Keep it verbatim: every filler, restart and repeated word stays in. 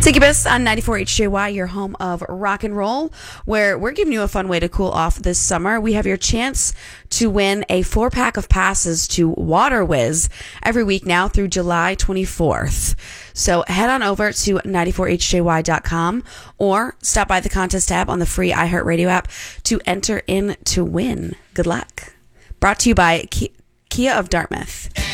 Incubus on ninety-four H J Y, your home of rock and roll, where we're giving you a fun way to cool off this summer. We have your chance to win a four-pack of passes to Water Whiz every week now through July twenty-fourth. So head on over to ninety-four H J Y dot com or stop by the contest tab on the free iHeartRadio app to enter in to win. Good luck. Brought to you by Kia of Dartmouth.